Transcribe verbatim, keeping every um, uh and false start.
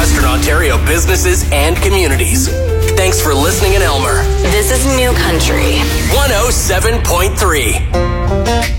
Western Ontario businesses and communities. Thanks for listening in Elmer. This is New Country one oh seven point three.